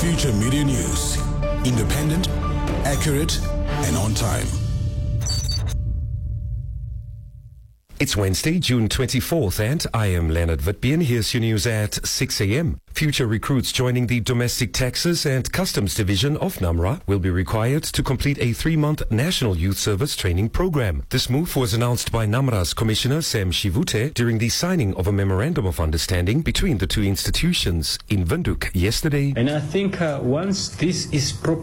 Future Media News. Independent, accurate, and on time. It's Wednesday, June 24th, and I am Leonard Vitbeen. Here's your news at 6 a.m. Future recruits joining the Domestic Taxes and Customs Division of NAMRA will be required to complete a 3-month National Youth Service training program. This move was announced by NAMRA's Commissioner Sam Shivute during the signing of a Memorandum of Understanding between the two institutions in Windhoek yesterday. And I think once this is